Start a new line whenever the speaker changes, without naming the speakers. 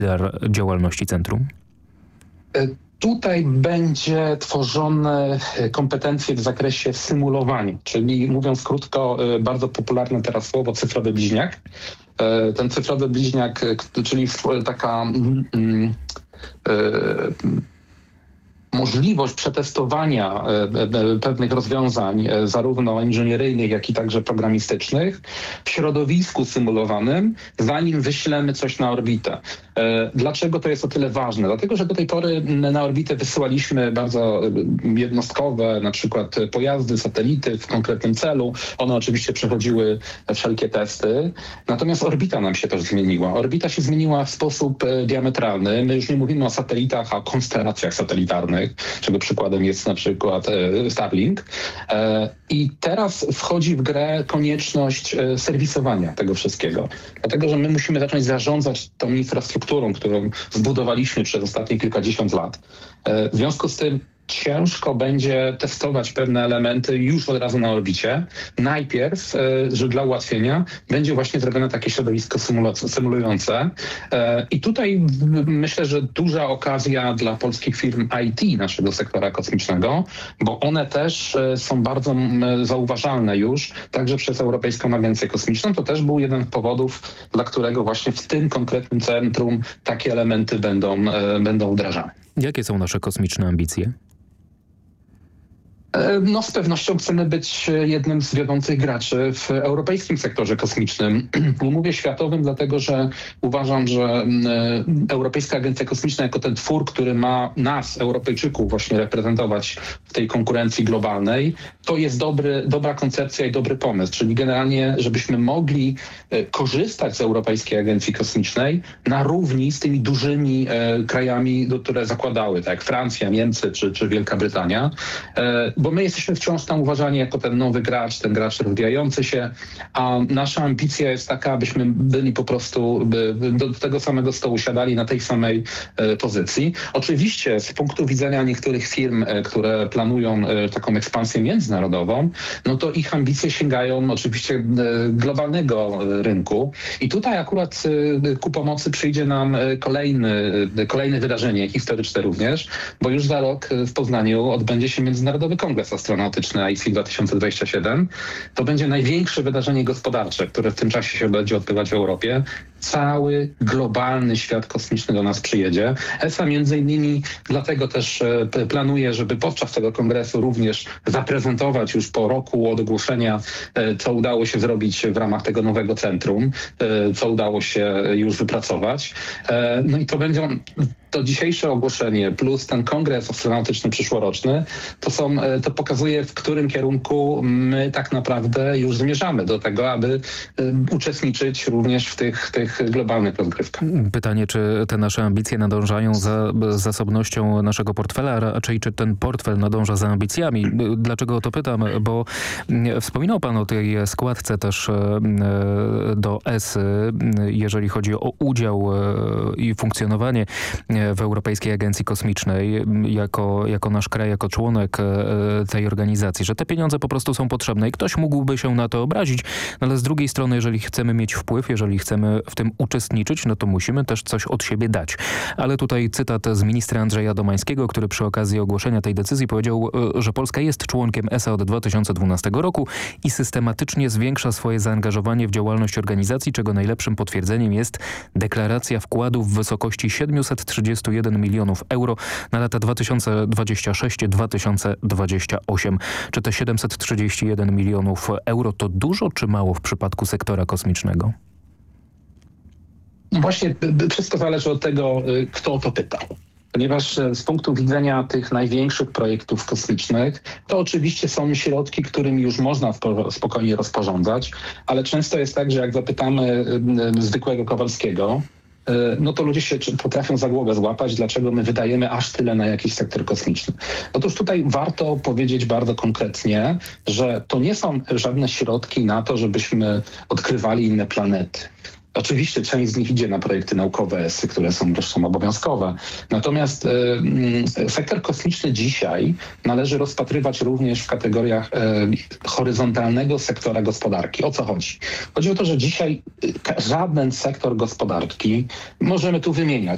działalności centrum?
Tutaj będzie tworzone kompetencje w zakresie symulowania, czyli mówiąc krótko, bardzo popularne teraz słowo cyfrowy bliźniak. Ten cyfrowy bliźniak, czyli taka możliwość przetestowania pewnych rozwiązań, zarówno inżynieryjnych, jak i także programistycznych, w środowisku symulowanym, zanim wyślemy coś na orbitę. Dlaczego to jest o tyle ważne? Dlatego, że do tej pory na orbitę wysyłaliśmy bardzo jednostkowe, na przykład pojazdy, satelity w konkretnym celu. One oczywiście przechodziły wszelkie testy. Natomiast orbita nam się też zmieniła. Orbita się zmieniła w sposób diametralny. My już nie mówimy o satelitach, a o konstelacjach satelitarnych, czego przykładem jest na przykład Starlink. I teraz wchodzi w grę konieczność serwisowania tego wszystkiego. Dlatego, że my musimy zacząć zarządzać tą infrastrukturą, którą zbudowaliśmy przez ostatnie kilkadziesiąt lat. W związku z tym ciężko będzie testować pewne elementy już od razu na orbicie. Najpierw, że dla ułatwienia, będzie właśnie zrobione takie środowisko symulujące. I tutaj myślę, że duża okazja dla polskich firm IT naszego sektora kosmicznego, bo one też są bardzo zauważalne już, także przez Europejską Agencję Kosmiczną. To też był jeden z powodów, dla którego właśnie w tym konkretnym centrum takie elementy będą wdrażane.
Jakie są nasze kosmiczne ambicje?
No z pewnością chcemy być jednym z wiodących graczy w europejskim sektorze kosmicznym. Nie mówię światowym, dlatego że uważam, że Europejska Agencja Kosmiczna jako ten twór, który ma nas, Europejczyków, właśnie reprezentować w tej konkurencji globalnej, to jest dobra koncepcja i dobry pomysł. Czyli generalnie, żebyśmy mogli korzystać z Europejskiej Agencji Kosmicznej na równi z tymi dużymi krajami, które zakładały, tak jak Francja, Niemcy czy Wielka Brytania. Bo my jesteśmy wciąż tam uważani jako ten nowy gracz, ten gracz rozwijający się, a nasza ambicja jest taka, abyśmy byli po prostu do tego samego stołu siadali na tej samej pozycji. Oczywiście z punktu widzenia niektórych firm, które planują taką ekspansję międzynarodową, no to ich ambicje sięgają oczywiście globalnego rynku i tutaj akurat ku pomocy przyjdzie nam kolejne wydarzenie, historyczne również, bo już za rok w Poznaniu odbędzie się Międzynarodowy Kongres Astronautyczny IC 2027. To będzie największe wydarzenie gospodarcze, które w tym czasie się będzie odbywać w Europie. Cały globalny świat kosmiczny do nas przyjedzie. ESA między innymi dlatego też planuje, żeby podczas tego kongresu również zaprezentować już po roku od ogłoszenia, co udało się zrobić w ramach tego nowego centrum, co udało się już wypracować. No i to dzisiejsze ogłoszenie plus ten kongres astronautyczny przyszłoroczny, to pokazuje, w którym kierunku my tak naprawdę już zmierzamy do tego, aby uczestniczyć również w tych globalnych rozgrywkach.
Pytanie, czy te nasze ambicje nadążają za zasobnością naszego portfela, a raczej czy ten portfel nadąża za ambicjami? Dlaczego o to pytam? Bo wspominał pan o tej składce też do ESY, jeżeli chodzi o udział i funkcjonowanie w Europejskiej Agencji Kosmicznej jako nasz kraj, jako członek tej organizacji, że te pieniądze po prostu są potrzebne i ktoś mógłby się na to obrazić, no ale z drugiej strony, jeżeli chcemy mieć wpływ, jeżeli chcemy w tym uczestniczyć, no to musimy też coś od siebie dać. Ale tutaj cytat z ministra Andrzeja Domańskiego, który przy okazji ogłoszenia tej decyzji powiedział, że Polska jest członkiem ESA od 2012 roku i systematycznie zwiększa swoje zaangażowanie w działalność organizacji, czego najlepszym potwierdzeniem jest deklaracja wkładów w wysokości 731 milionów euro na lata 2026-2028. Czy te 731 milionów euro to dużo czy mało w przypadku sektora kosmicznego?
Właśnie wszystko zależy od tego, kto o to pytał. Ponieważ z punktu widzenia tych największych projektów kosmicznych, to oczywiście są środki, którymi już można spokojnie rozporządzać, ale często jest tak, że jak zapytamy zwykłego Kowalskiego, no to ludzie się potrafią za głowę złapać, dlaczego my wydajemy aż tyle na jakiś sektor kosmiczny. Otóż tutaj warto powiedzieć bardzo konkretnie, że to nie są żadne środki na to, żebyśmy odkrywali inne planety. Oczywiście część z nich idzie na projekty naukowe ESY, które są zresztą obowiązkowe. Natomiast sektor kosmiczny dzisiaj należy rozpatrywać również w kategoriach horyzontalnego sektora gospodarki. O co chodzi? Chodzi o to, że dzisiaj żaden sektor gospodarki, możemy tu wymieniać